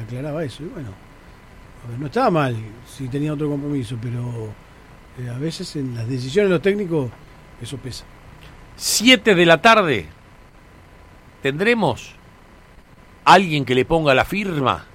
aclaraba eso. Y bueno, a ver, no estaba mal si tenía otro compromiso, pero a veces en las decisiones de los técnicos eso pesa. 7 de la tarde. ¿Tendremos alguien que le ponga la firma?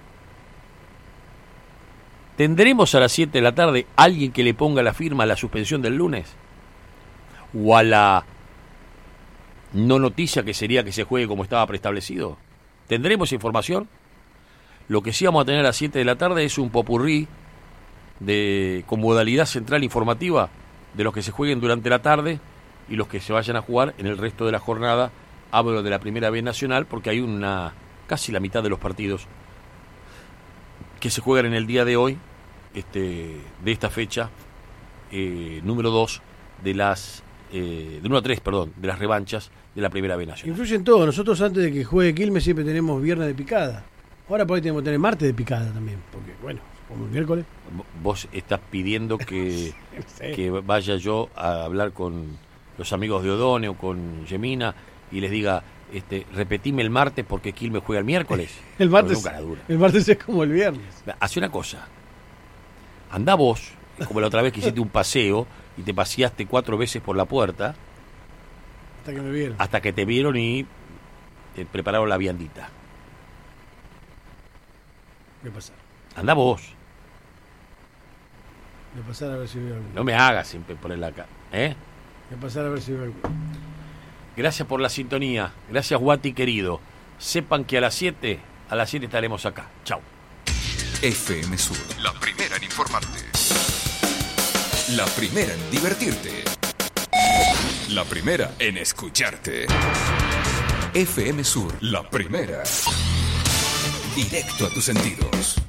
¿Tendremos a las 7 de la tarde alguien que le ponga la firma a la suspensión del lunes? ¿O a la no noticia que sería que se juegue como estaba preestablecido? ¿Tendremos información? Lo que sí vamos a tener a las 7 de la tarde es un popurrí con modalidad central informativa de los que se jueguen durante la tarde y los que se vayan a jugar en el resto de la jornada. Hablo de la Primera B Nacional porque hay casi la mitad de los partidos que se juegan en el día de hoy, de esta fecha número 2 de las número 3, perdón, de las revanchas de la Primera B Nacional. Influyen todo. Nosotros antes de que juegue Quilmes siempre tenemos viernes de picada. Ahora por ahí tenemos que tener martes de picada también, porque bueno, como el miércoles. Vos estás pidiendo que, Sí. que vaya yo a hablar con los amigos de Odone o con Gemina y les diga, repetime el martes porque Quilmes juega el miércoles. El martes, Nunca la dura. el martes es como el viernes. Hace una cosa, andá vos, como la otra vez que hiciste un paseo y te paseaste 4 veces por la puerta Hasta que me vieron. hasta que te vieron y te prepararon la viandita. Voy a pasar. Andá vos, Voy a pasar a ver si veo algo. no me hagas siempre poner la cara. Voy a pasar a ver si veo algo. Gracias por la sintonía, gracias Guati querido. Sepan que a las 7 estaremos acá. Chau. FM Sur, la primera en informarte. La primera en divertirte. La primera en escucharte. FM Sur, la primera. Directo a tus sentidos.